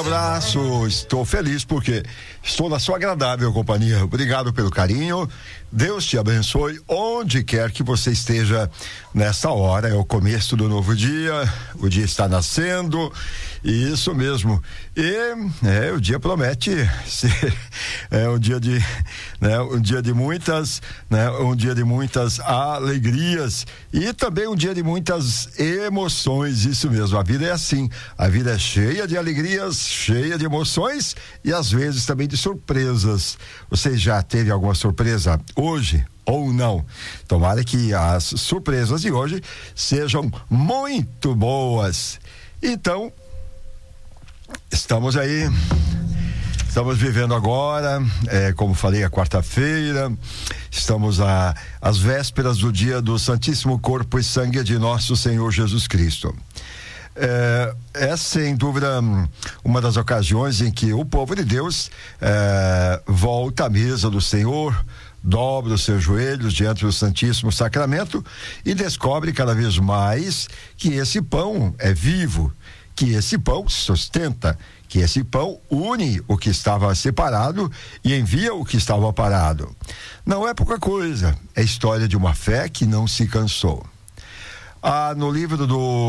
abraço, estou feliz porque estou na sua agradável companhia. Obrigado pelo carinho, Deus te abençoe onde quer que você esteja nessa hora. É o começo do novo dia, o dia está nascendo, isso mesmo, e o dia promete ser um dia de, um dia de muitas, um dia de muitas alegrias e também um dia de muitas emoções. Isso mesmo, a vida é assim, a vida é cheia de alegrias, cheia de emoções e às vezes também de surpresas. Você já teve alguma surpresa hoje ou não? Tomara que as surpresas de hoje sejam muito boas. Então, estamos aí, estamos vivendo agora, como falei, a quarta-feira, estamos às vésperas do dia do Santíssimo Corpo e Sangue de nosso Senhor Jesus Cristo. É sem dúvida uma das ocasiões em que o povo de Deus volta à mesa do Senhor, dobra os seus joelhos diante do Santíssimo Sacramento e descobre cada vez mais que esse pão é vivo, que esse pão sustenta, que esse pão une o que estava separado e envia o que estava parado. Não é pouca coisa, é a história de uma fé que não se cansou. No livro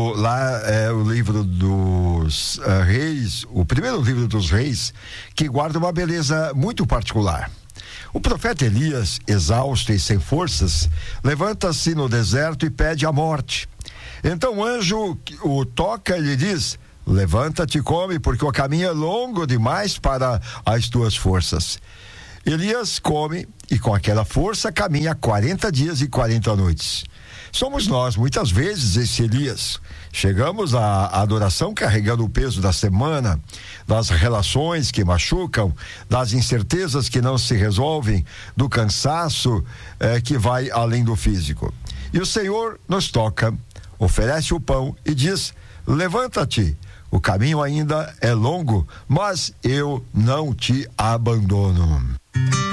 o livro dos reis, o primeiro livro dos reis, que guarda uma beleza muito particular. O profeta Elias, exausto e sem forças, levanta-se no deserto e pede a morte. Então o anjo o toca e lhe diz: levanta-te e come, porque o caminho é longo demais para as tuas forças. Elias come e com aquela força caminha 40 dias e 40 noites. Somos nós, muitas vezes, esse Elias. Chegamos à adoração carregando o peso da semana, das relações que machucam, das incertezas que não se resolvem, do cansaço que vai além do físico. E o Senhor nos toca, oferece o pão e diz: levanta-te, o caminho ainda é longo, mas eu não te abandono.